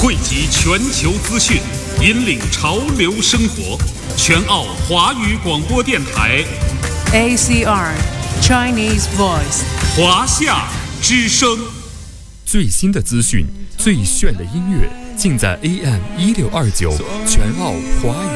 汇集全球资讯，引领潮流生活。全澳华语广播电台 ACR Chinese Voice 华夏之声， 最新的资讯，最炫的音乐，尽在AM1629全澳华语